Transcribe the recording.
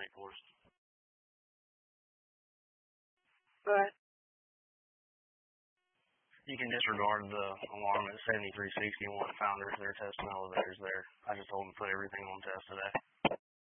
estimate for us. But you can disregard the alarm at 7361 Founders. They're testing elevators there. I just told them to put everything on test today.